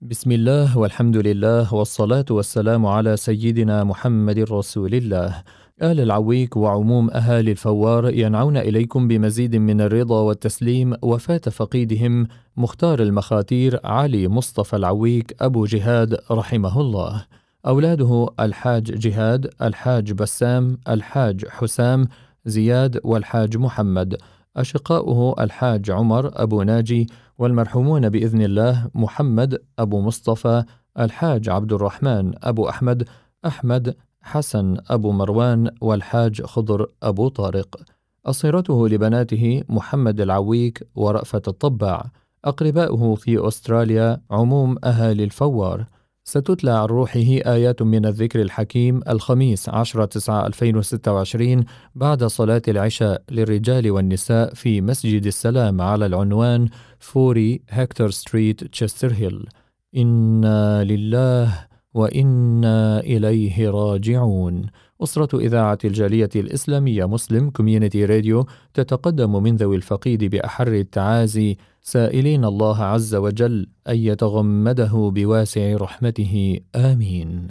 بسم الله والحمد لله والصلاة والسلام على سيدنا محمد رسول الله. آل العويك وعموم أهالي الفوار ينعون إليكم بمزيد من الرضا والتسليم وفاة فقيدهم مختار المخاتير علي مصطفى العويك أبو جهاد رحمه الله. أولاده الحاج جهاد، الحاج بسام، الحاج حسام زياد والحاج محمد. أشقاؤه الحاج عمر أبو ناجي، والمرحومون بإذن الله محمد أبو مصطفى، الحاج عبد الرحمن أبو أحمد، أحمد حسن أبو مروان، والحاج خضر أبو طارق. أصيرته لبناته محمد العويك ورأفت الطباع. أقرباؤه في أستراليا عموم أهالي الفوار. ستتلى عن روحه آيات من الذكر الحكيم الخميس 10/9/2026 بعد صلاة العشاء للرجال والنساء في مسجد السلام على العنوان 40 هكتور ستريت تشستر هيل. إنا لله وإنا إليه راجعون. أسرة إذاعة الجالية الإسلامية مسلم كوميونيتي راديو تتقدم من ذوي الفقيد بأحر التعازي، سائلين الله عز وجل أن يتغمده بواسع رحمته، آمين.